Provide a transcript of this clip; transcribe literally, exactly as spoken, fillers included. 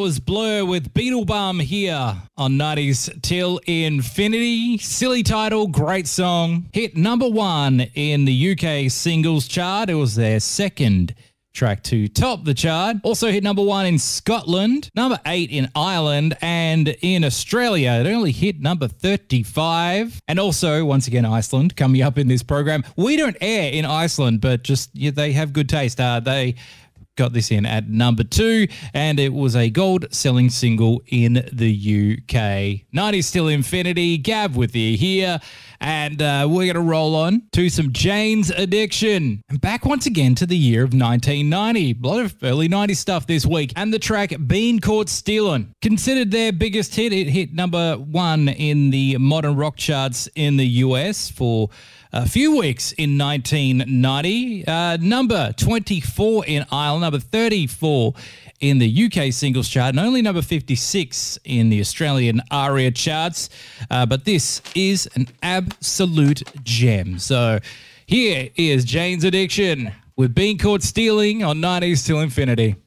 was Blur with Beetlebum here on nineties Till Infinity. Silly title, great song. Hit number one in the U K singles chart. It was their second track to top the chart. Also hit number one in Scotland, number eight in Ireland, and in Australia it only hit number thirty-five. And also, once again, Iceland coming up in this program. We don't air in Iceland, but just yeah, they have good taste. Uh, they got this in at number two, and it was a gold-selling single in the U K. nineties Till Infinity, Gav with you here, and uh, we're going to roll on to some Jane's Addiction. And back once again to the year of nineteen ninety. A lot of early nineties stuff this week. And the track Been Caught Stealin'. Considered their biggest hit, it hit number one in the modern rock charts in the U S for a few weeks in nineteen ninety. Uh, number twenty-four in Ireland, number thirty-four in the U K singles chart, and only number fifty-six in the Australian ARIA charts. Uh, but this is an absolute gem. So here is Jane's Addiction with Been Caught Stealing on nineties Till Infinity.